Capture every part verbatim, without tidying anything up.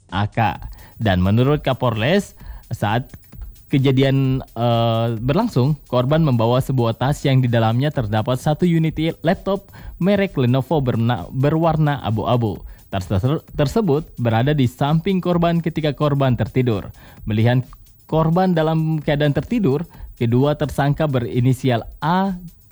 A K. Dan menurut Kapolres, saat kejadian uh, berlangsung, korban membawa sebuah tas yang di dalamnya terdapat satu unit laptop merek Lenovo berna- berwarna abu-abu. Tas ter- tersebut berada di samping korban ketika korban tertidur. Melihat korban dalam keadaan tertidur, kedua tersangka berinisial A,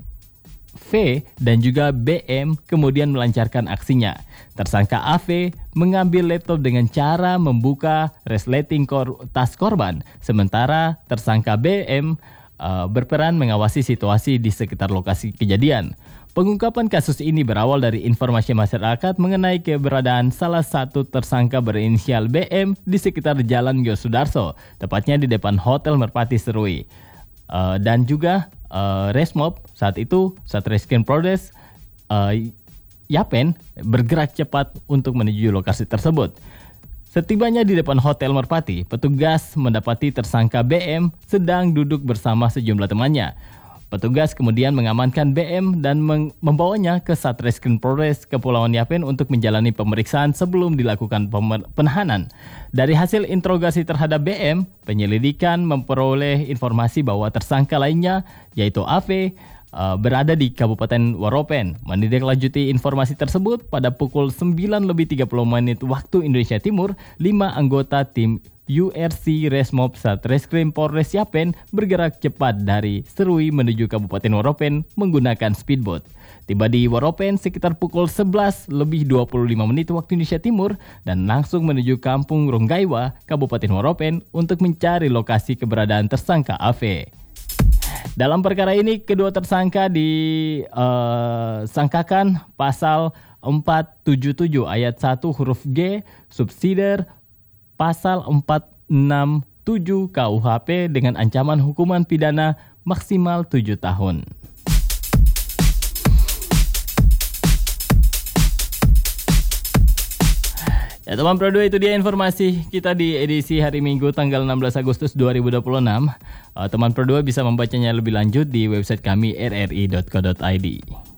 V, dan juga B M kemudian melancarkan aksinya. Tersangka A V mengambil laptop dengan cara membuka resleting kor- tas korban, sementara tersangka B M uh, berperan mengawasi situasi di sekitar lokasi kejadian. Pengungkapan kasus ini berawal dari informasi masyarakat mengenai keberadaan salah satu tersangka berinisial B M di sekitar Jalan Yosudarso, tepatnya di depan Hotel Merpati Serui. Uh, dan juga uh, Resmob saat itu Satreskrim Polres uh, Yapen bergerak cepat untuk menuju lokasi tersebut. Setibanya di depan Hotel Merpati, petugas mendapati tersangka B M sedang duduk bersama sejumlah temannya. Petugas kemudian mengamankan B M dan meng- membawanya ke Satreskrim Polres Kepulauan Yapen untuk menjalani pemeriksaan sebelum dilakukan pemer- penahanan. Dari hasil interogasi terhadap B M, penyelidikan memperoleh informasi bahwa tersangka lainnya, yaitu A V, uh, berada di Kabupaten Waropen. Menindaklanjuti informasi tersebut, pada pukul sembilan lebih tiga puluh menit waktu Indonesia Timur, lima anggota tim U R C Resmob Satreskrim Polres Yapen bergerak cepat dari Serui menuju Kabupaten Waropen menggunakan speedboat. Tiba di Waropen sekitar pukul sebelas lebih dua puluh lima menit waktu Indonesia Timur dan langsung menuju Kampung Ronggaiwa, Kabupaten Waropen untuk mencari lokasi keberadaan tersangka A V. Dalam perkara ini, kedua tersangka disangkakan uh, pasal empat tujuh tujuh ayat satu huruf G subsidiar pasal empat enam tujuh K U H P dengan ancaman hukuman pidana maksimal tujuh tahun. Ya teman Pro dua, itu dia informasi kita di edisi hari Minggu tanggal enam belas Agustus dua ribu dua puluh enam. Uh, teman Pro dua bisa membacanya lebih lanjut di website kami r r i dot co dot i d.